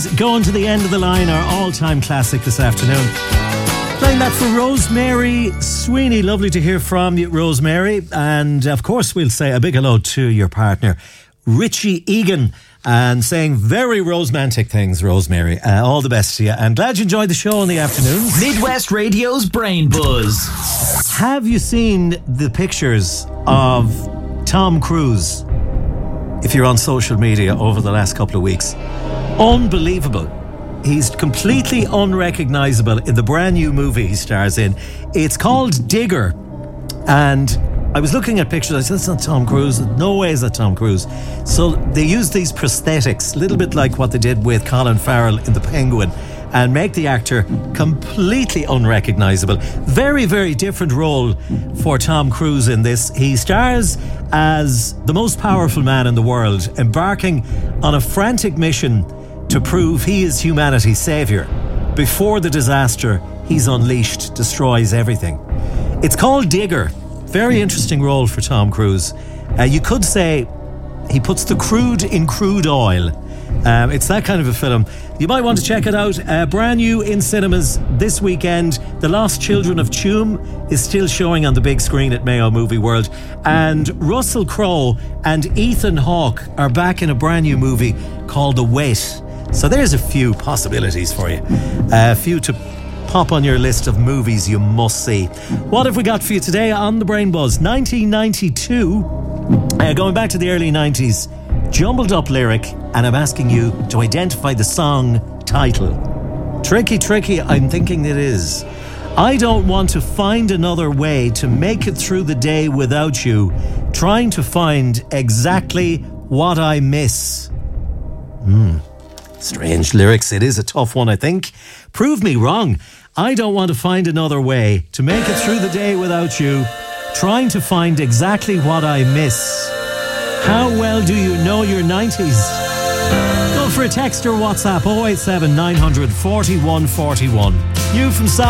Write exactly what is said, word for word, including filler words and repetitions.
Going to the End of the Line, our all-time classic this afternoon. Playing that for Rosemary Sweeney. Lovely to hear from you, Rosemary. And of course, we'll say a big hello to your partner, Richie Egan, and saying very romantic things, Rosemary. Uh, all the best to you, and glad you enjoyed the show in the afternoon. Midwest Radio's Brain Buzz. Have you seen the pictures of Tom Cruise, if you're on social media, over the last couple of weeks? Unbelievable. He's completely unrecognisable in the brand new movie he stars in. It's called Digger. And I was looking at pictures. I said, that's not Tom Cruise. No way is that Tom Cruise. So they use these prosthetics, a little bit like what they did with Colin Farrell in The Penguin, and make the actor completely unrecognisable. Very, very different role for Tom Cruise in this. He stars as the most powerful man in the world, embarking on a frantic mission to prove he is humanity's saviour. Before the disaster he's unleashed destroys everything. It's called Digger. Very interesting role for Tom Cruise. Uh, you could say he puts the crude in crude oil. Um, it's that kind of a film. You might want to check it out. Uh, brand new in cinemas this weekend. The Lost Children of Tuam is still showing on the big screen at Mayo Movie World. And Russell Crowe and Ethan Hawke are back in a brand new movie called The Wait. So there's a few possibilities for you. A few to pop on your list of movies you must see. What have we got for you today on The Brain Buzz? nineteen ninety-two, uh, going back to the early nineties, jumbled up lyric, and I'm asking you to identify the song title. Tricky, tricky, I'm thinking it is. I don't want to find another way to make it through the day without you, trying to find exactly what I miss. Hmm. Strange lyrics. It is a tough one, I think. Prove me wrong. I don't want to find another way to make it through the day without you, trying to find exactly what I miss. How well do you know your nineties? Go for a text or WhatsApp oh eight seven nine hundred forty-one forty-one. You from South